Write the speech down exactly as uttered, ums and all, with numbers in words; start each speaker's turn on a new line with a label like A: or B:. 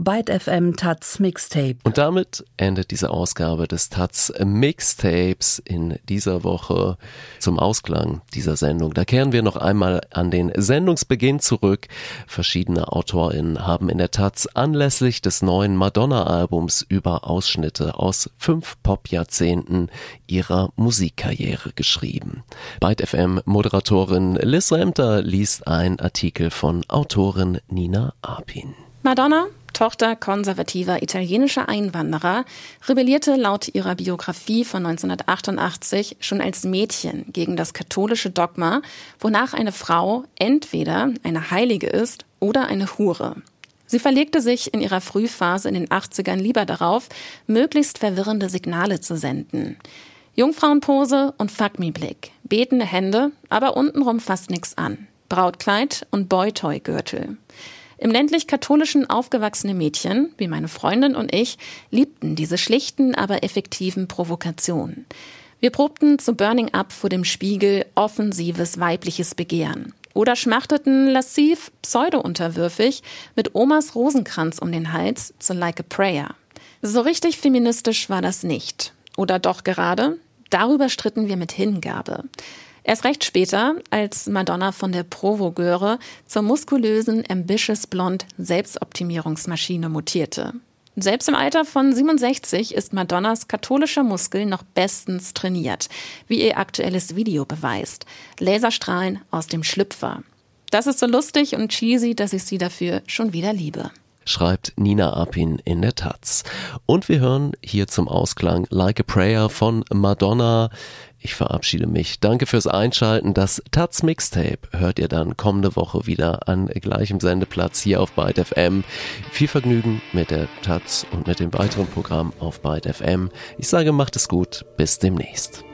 A: Byte F M Taz Mixtape.
B: Und damit endet diese Ausgabe des Taz Mixtapes in dieser Woche. Zum Ausklang dieser Sendung, da kehren wir noch einmal an den Sendungsbeginn zurück. Verschiedene AutorInnen haben in der Taz anlässlich des neuen Madonna-Albums über Ausschnitte aus fünf Pop-Jahrzehnten ihrer Musikkarriere geschrieben. Byte F M-Moderatorin Liz Remter liest einen Artikel von Autorin Nina Arpin.
C: Madonna, Tochter konservativer italienischer Einwanderer, rebellierte laut ihrer Biografie von neunzehnhundertachtundachtzig schon als Mädchen gegen das katholische Dogma, wonach eine Frau entweder eine Heilige ist oder eine Hure. Sie verlegte sich in ihrer Frühphase in den achtzigern lieber darauf, möglichst verwirrende Signale zu senden. Jungfrauenpose und Fuck-me-Blick, betende Hände, aber untenrum fast nix an. Brautkleid und Boy-Toy-Gürtel. Im ländlich-katholischen aufgewachsene Mädchen, wie meine Freundin und ich, liebten diese schlichten, aber effektiven Provokationen. Wir probten zu Burning Up vor dem Spiegel offensives weibliches Begehren. Oder schmachteten lassiv, pseudo-unterwürfig mit Omas Rosenkranz um den Hals zu Like a Prayer. So richtig feministisch war das nicht. Oder doch gerade? Darüber stritten wir mit Hingabe. Erst recht später, als Madonna von der Provogeure zur muskulösen, ambitious blond Selbstoptimierungsmaschine mutierte. Selbst im Alter von siebenundsechzig ist Madonnas katholischer Muskel noch bestens trainiert, wie ihr aktuelles Video beweist. Laserstrahlen aus dem Schlüpfer. Das ist so lustig und cheesy, dass ich sie dafür schon wieder liebe.
B: Schreibt Nina Arpin in der Taz. Und wir hören hier zum Ausklang Like a Prayer von Madonna. Ich verabschiede mich. Danke fürs Einschalten. Das Taz Mixtape hört ihr dann kommende Woche wieder an gleichem Sendeplatz hier auf Byte F M. Viel Vergnügen mit der Taz und mit dem weiteren Programm auf Byte F M. Ich sage, macht es gut. Bis demnächst.